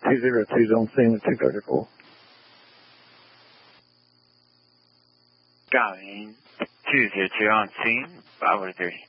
202 zone scene with 234. Copy. 202 on scene, 503.